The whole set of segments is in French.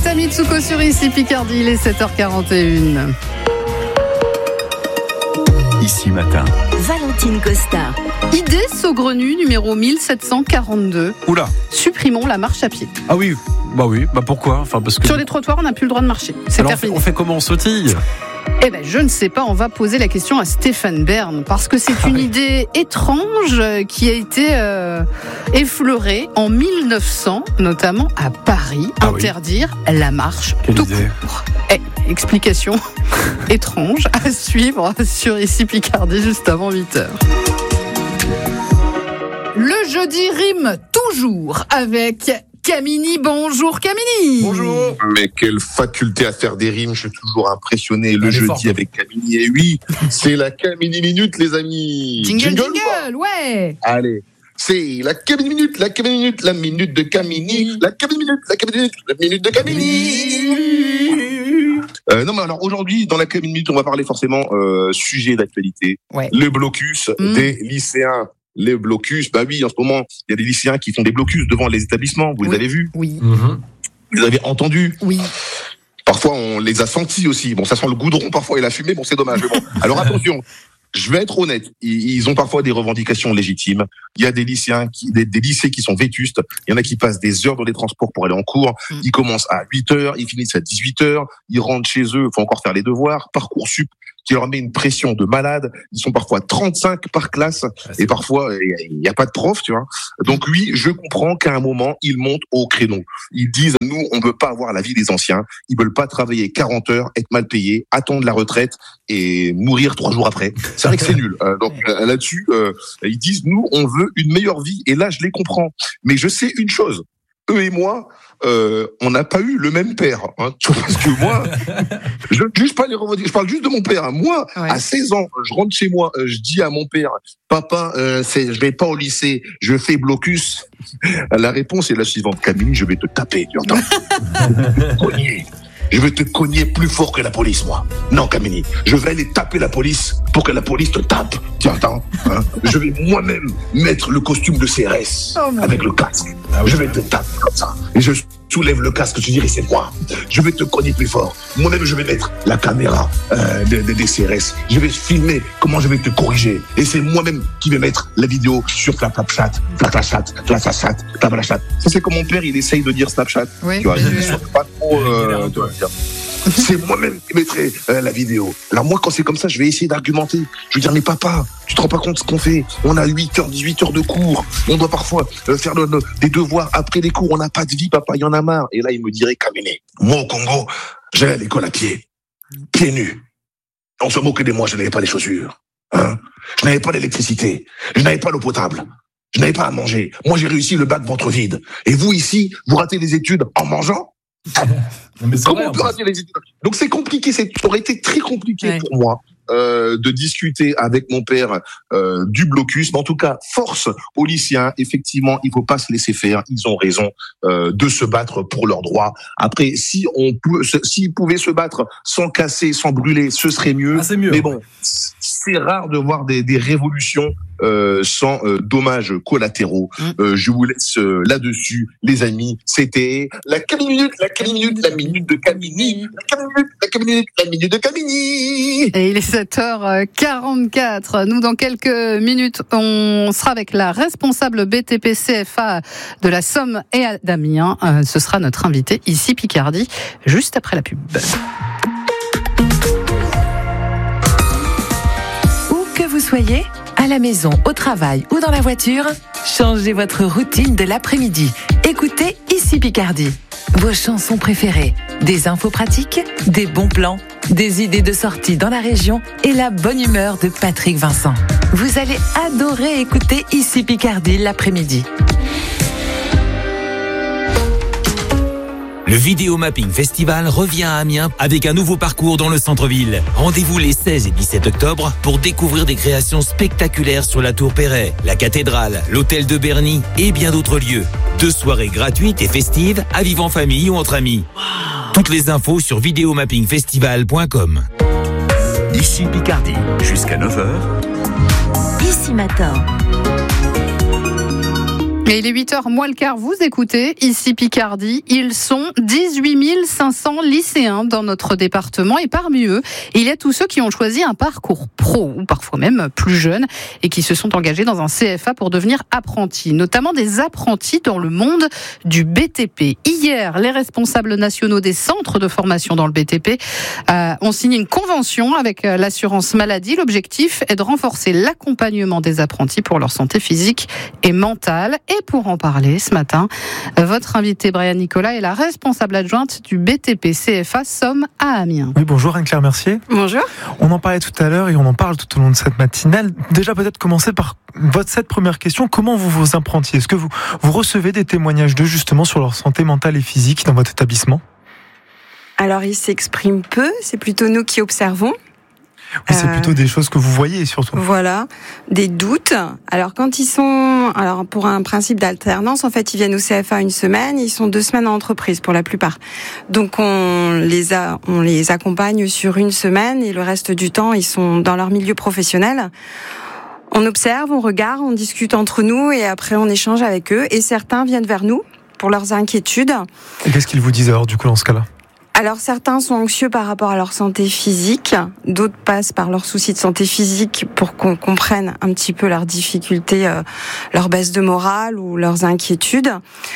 Mélissa Mitsuko sur Ici Picardie, il est 7h41. Ici Matin. Valentine Costa. Idée saugrenue numéro 1742. Oula. Supprimons la marche à pied. Ah oui, bah pourquoi ? Parce que Sur les trottoirs, on n'a plus le droit de marcher. C'est alors terminé. on fait comment, on sautille ? Eh ben, je ne sais pas, on va poser la question à Stéphane Bern, parce que c'est une idée étrange qui a été effleurée en 1900, notamment à Paris, interdire la marche tout court. Explication étrange à suivre sur Ici Picardie, juste avant 8h. Le jeudi rime toujours avec Camini. Bonjour Camini. Bonjour. Mais quelle faculté à faire des rimes, je suis toujours impressionné le jeudi avec Camini. Et oui, c'est la Camini Minute, les amis. Jingle, ouais. Allez, c'est la Camini Minute, la Camini Minute, la minute de Camini, la Camini Minute, la Camini Minute, la minute de Camini. Non mais alors aujourd'hui dans la Camini Minute on va parler forcément sujet d'actualité, le blocus des lycéens. Les blocus, bah oui, en ce moment, il y a des lycéens qui font des blocus devant les établissements. Vous les avez vus ? Oui. Vous les avez entendus ? Oui. Parfois, on les a sentis aussi. Bon, ça sent le goudron parfois et la fumée. Bon, c'est dommage. Mais bon. Alors attention, je vais être honnête. Ils ont parfois des revendications légitimes. Il y a des lycéens, des lycées qui sont vétustes. Il y en a qui passent des heures dans les transports pour aller en cours. Ils commencent à 8h, ils finissent à 18h. Ils rentrent chez eux, il faut encore faire les devoirs. Parcoursup qui leur met une pression de malade. Ils sont parfois 35 par classe et parfois il n'y a pas de prof, tu vois. Donc oui, je comprends qu'à un moment ils montent au créneau. Ils disent nous on veut pas avoir la vie des anciens. Ils veulent pas travailler 40 heures, être mal payés, attendre la retraite et mourir 3 jours après. C'est vrai que c'est nul. Donc là-dessus, ils disent nous on veut une meilleure vie et là je les comprends. Mais je sais une chose. Eux et moi, on n'a pas eu le même père. Hein, parce que moi, je ne juge pas les revendications. Je parle juste de mon père. Moi, à 16 ans, je rentre chez moi, je dis à mon père, papa, je vais pas au lycée, je fais blocus. La réponse est la suivante. Camille, je vais te taper, tu entends ? Je vais te cogner plus fort que la police, moi. Non, Camini, je vais aller taper la police pour que la police te tape. Tu entends, hein ? Je vais moi-même mettre le costume de CRS avec le casque. Je vais te taper comme ça. Et je soulève le casque, tu dirais c'est moi. Je vais te cogner plus fort. Moi-même, je vais mettre la caméra des CRS. Je vais filmer comment je vais te corriger. Et c'est moi-même qui vais mettre la vidéo sur Snapchat. Ça, c'est comme mon père, il essaye de dire Snapchat. Oui, tu vois, pas trop... c'est moi-même qui mettrai la vidéo. Alors moi, quand c'est comme ça, je vais essayer d'argumenter. Je vais dire, mais papa, tu te rends pas compte de ce qu'on fait ? On a 8h, 18 heures de cours. On doit parfois faire des devoirs après les cours. On n'a pas de vie, papa, il y en a marre. Et là, il me dirait, Kamene, moi au Congo, j'allais à l'école à pieds nus. On se moquait de moi, je n'avais pas les chaussures. Hein ? Je n'avais pas d'électricité. Je n'avais pas l'eau potable. Je n'avais pas à manger. Moi, j'ai réussi le bac ventre vide. Et vous, ici, vous ratez les études en mangeant ? Comment on peut rater les études ? Donc c'est compliqué, ça aurait été très compliqué pour moi de discuter avec mon père du blocus. Mais en tout cas, force aux lycéens. Effectivement, il faut pas se laisser faire. Ils ont raison de se battre pour leurs droits. Après, s'ils pouvaient se battre sans casser, sans brûler, ce serait mieux. C'est mieux. Mais bon, c'est rare de voir des révolutions sans dommages collatéraux. Je vous laisse là-dessus, les amis. C'était la Camini Minute, la Camini Minute, la minute de Camini, la Camini Minute, la Camini Minute, la minute de Camini. Et il est 7h44. Nous, dans quelques minutes, on sera avec la responsable BTP CFA de la Somme et d'Amiens. Ce sera notre invité ici Picardie, juste après la pub. Où que vous soyez, à la maison, au travail ou dans la voiture, changez votre routine de l'après-midi. Écoutez Ici Picardie. Vos chansons préférées, des infos pratiques, des bons plans, des idées de sortie dans la région et la bonne humeur de Patrick Vincent. Vous allez adorer écouter Ici Picardie l'après-midi. Le Vidéo Mapping Festival revient à Amiens avec un nouveau parcours dans le centre-ville. Rendez-vous les 16 et 17 octobre pour découvrir des créations spectaculaires sur la Tour Perret, la cathédrale, l'hôtel de Berny et bien d'autres lieux. 2 soirées gratuites et festives à vivre en famille ou entre amis. Toutes les infos sur videomappingfestival.com. Ici Picardie, jusqu'à 9h. Ici Matin. Et il est 8h moins le quart, vous écoutez, ici Picardie, ils sont 18 500 lycéens dans notre département et parmi eux, il y a tous ceux qui ont choisi un parcours pro ou parfois même plus jeunes et qui se sont engagés dans un CFA pour devenir apprentis, notamment des apprentis dans le monde du BTP. Hier, les responsables nationaux des centres de formation dans le BTP ont signé une convention avec l'assurance maladie. L'objectif est de renforcer l'accompagnement des apprentis pour leur santé physique et mentale. Et pour en parler ce matin, votre invitée Brian Nicolas est la responsable adjointe du BTP CFA Somme à Amiens. Oui, bonjour Anne-Claire Mercier. Bonjour. On en parlait tout à l'heure et on en parle tout au long de cette matinale. Déjà peut-être commencer par cette première question. Comment vous vous apprentiez ? Est-ce que vous recevez des témoignages d'eux justement sur leur santé mentale et physique dans votre établissement ? Alors ils s'expriment peu, c'est plutôt nous qui observons. Oui, c'est plutôt des choses que vous voyez surtout. Voilà, des doutes. Alors pour un principe d'alternance, en fait, ils viennent au CFA une semaine, ils sont 2 semaines en entreprise pour la plupart. Donc on les accompagne sur une semaine et le reste du temps, ils sont dans leur milieu professionnel. On observe, on regarde, on discute entre nous et après on échange avec eux. Et certains viennent vers nous pour leurs inquiétudes. Et qu'est-ce qu'ils vous disent alors du coup dans ce cas-là ? Alors certains sont anxieux par rapport à leur santé physique, d'autres passent par leurs soucis de santé physique pour qu'on comprenne un petit peu leurs difficultés, leur baisse de morale ou leurs inquiétudes.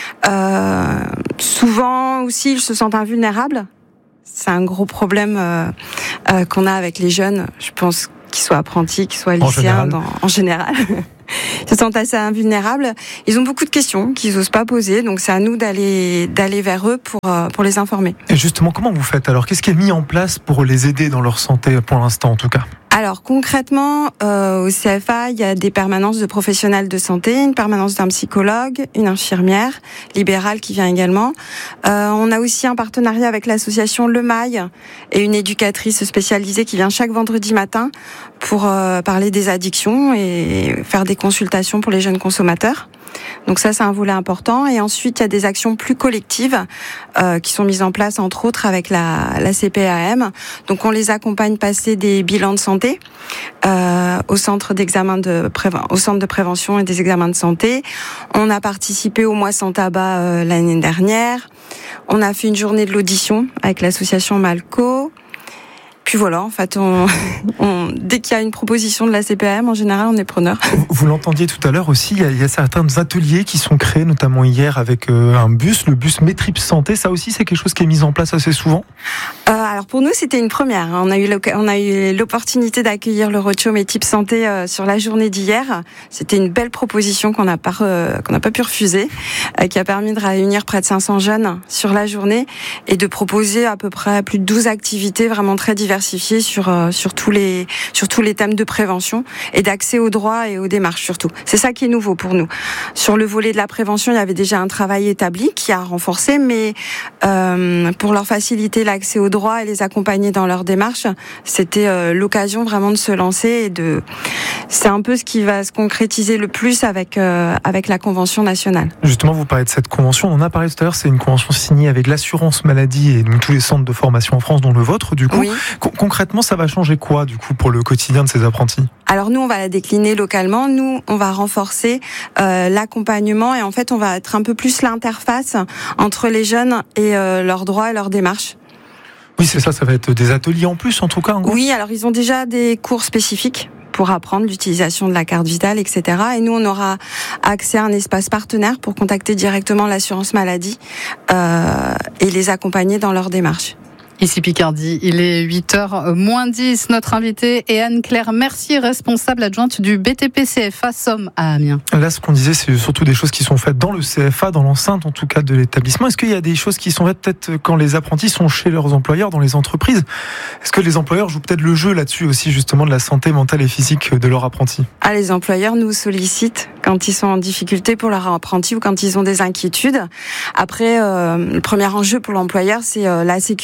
Souvent aussi ils se sentent invulnérables. C'est un gros problème qu'on a avec les jeunes, je pense qu'ils soient apprentis, qu'ils soient lycéens en général. Ils se sentent assez invulnérables. Ils ont beaucoup de questions qu'ils n'osent pas poser, donc c'est à nous d'aller vers eux pour les informer. Et justement, comment vous faites alors ? Qu'est-ce qui est mis en place pour les aider dans leur santé pour l'instant en tout cas ? Alors concrètement, au CFA, il y a des permanences de professionnels de santé, une permanence d'un psychologue, une infirmière libérale qui vient également. On a aussi un partenariat avec l'association Le Mail et une éducatrice spécialisée qui vient chaque vendredi matin pour parler des addictions et faire des consultations pour les jeunes consommateurs. Donc ça, c'est un volet important. Et ensuite, il y a des actions plus collectives qui sont mises en place, entre autres, avec la CPAM. Donc on les accompagne passer des bilans de santé au centre de prévention et des examens de santé. On a participé au mois sans tabac l'année dernière. On a fait une journée de l'audition avec l'association Malco. Puis voilà, en fait, dès qu'il y a une proposition de la CPAM, en général, on est preneur. Vous l'entendiez tout à l'heure aussi, il y a certains ateliers qui sont créés, notamment hier avec un bus, le bus Métrip Santé. Ça aussi, c'est quelque chose qui est mis en place assez souvent. Alors pour nous, c'était une première. On a eu l'opportunité d'accueillir le roadshow Métrip Santé sur la journée d'hier. C'était une belle proposition qu'on n'a pas pu refuser, qui a permis de réunir près de 500 jeunes sur la journée et de proposer à peu près plus de 12 activités vraiment très diversifiées sur tous les thèmes de prévention et d'accès aux droits et aux démarches surtout. C'est ça qui est nouveau pour nous. Sur le volet de la prévention, il y avait déjà un travail établi qui a renforcé, mais pour leur faciliter l'accès aux droits et les accompagner dans leurs démarches, c'était l'occasion vraiment de se lancer c'est un peu ce qui va se concrétiser le plus avec la convention nationale. Justement, vous parlez de cette convention, on en a parlé tout à l'heure, c'est une convention signée avec l'assurance maladie et donc tous les centres de formation en France, dont le vôtre, du coup. Oui. Concrètement, ça va changer quoi, du coup, pour le quotidien de ces apprentis ? Alors nous, on va la décliner localement. Nous, on va renforcer l'accompagnement et en fait, on va être un peu plus l'interface entre les jeunes et leurs droits et leurs démarches. Oui, c'est ça va être des ateliers en plus, en tout cas. En gros. Oui, alors ils ont déjà des cours spécifiques pour apprendre l'utilisation de la carte vitale, etc. Et nous, on aura accès à un espace partenaire pour contacter directement l'assurance maladie et les accompagner dans leur démarche. Ici Picardie, il est 8h moins 10. Notre invitée est Anne-Claire Mercier, responsable adjointe du BTP CFA Somme à Amiens. Là, ce qu'on disait, c'est surtout des choses qui sont faites dans le CFA, dans l'enceinte en tout cas de l'établissement. Est-ce qu'il y a des choses qui sont faites peut-être quand les apprentis sont chez leurs employeurs, dans les entreprises ? Est-ce que les employeurs jouent peut-être le jeu là-dessus aussi, justement, de la santé mentale et physique de leurs apprentis ? Les employeurs nous sollicitent quand ils sont en difficulté pour leurs apprentis ou quand ils ont des inquiétudes. Après, le premier enjeu pour l'employeur, c'est la sécurité,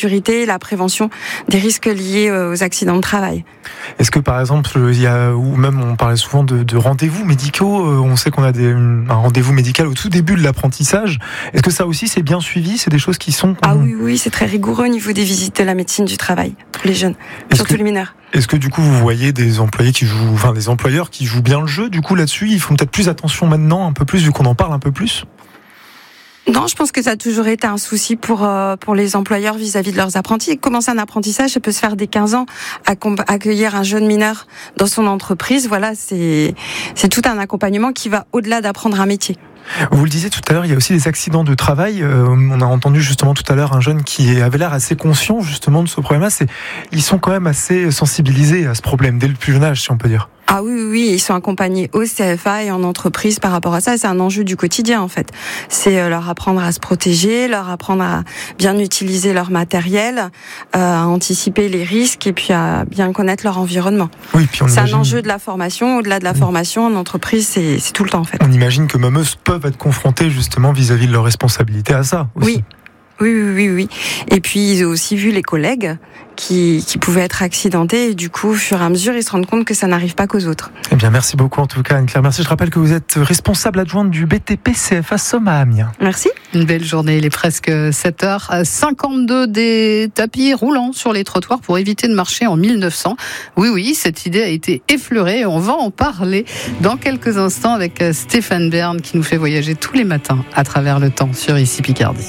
la prévention des risques liés aux accidents de travail. Est-ce que par exemple, il y a, ou même on parlait souvent de rendez-vous médicaux, on sait qu'on a un rendez-vous médical au tout début de l'apprentissage. Est-ce que ça aussi c'est bien suivi? C'est des choses qui sont... Ah oui, c'est très rigoureux au niveau des visites de la médecine du travail pour les jeunes, surtout les mineurs. Est-ce que du coup vous voyez des employés des employeurs qui jouent bien le jeu du coup là-dessus? Ils font peut-être plus attention maintenant, un peu plus, vu qu'on en parle un peu plus? Non, je pense que ça a toujours été un souci pour les employeurs vis-à-vis de leurs apprentis. Commencer un apprentissage, ça peut se faire dès 15 ans. Accueillir un jeune mineur dans son entreprise, voilà, c'est tout un accompagnement qui va au-delà d'apprendre un métier. Vous le disiez tout à l'heure, il y a aussi des accidents de travail. On a entendu justement tout à l'heure un jeune qui avait l'air assez conscient justement de ce problème-là. Ils sont quand même assez sensibilisés à ce problème dès le plus jeune âge, si on peut dire. Ah oui, ils sont accompagnés au CFA et en entreprise par rapport à ça. C'est un enjeu du quotidien en fait. C'est leur apprendre à se protéger, leur apprendre à bien utiliser leur matériel, à anticiper les risques et puis à bien connaître leur environnement. Oui, puis c'est un enjeu de la formation. Au-delà de la formation, en entreprise, c'est tout le temps en fait. On imagine que même eux peuvent être confrontés justement vis-à-vis de leur responsabilité à ça aussi. Oui. Et puis ils ont aussi vu les collègues qui pouvaient être accidentés et du coup, au fur et à mesure, ils se rendent compte que ça n'arrive pas qu'aux autres. Eh bien, merci beaucoup en tout cas, Anne-Claire. Merci. Je rappelle que vous êtes responsable adjointe du BTP CFA Somme à Amiens. Merci. Une belle journée. Il est presque 7h52, des tapis roulants sur les trottoirs pour éviter de marcher en 1900. Oui, cette idée a été effleurée. On va en parler dans quelques instants avec Stéphane Bern qui nous fait voyager tous les matins à travers le temps sur Ici Picardie.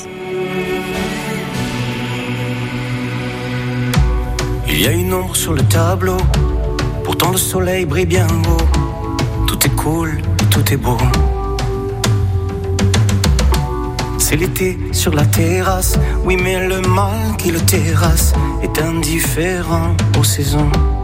Il y a une ombre sur le tableau, pourtant le soleil brille bien haut. Tout est cool, tout est beau. C'est l'été sur la terrasse, oui mais le mal qui le terrasse est indifférent aux saisons.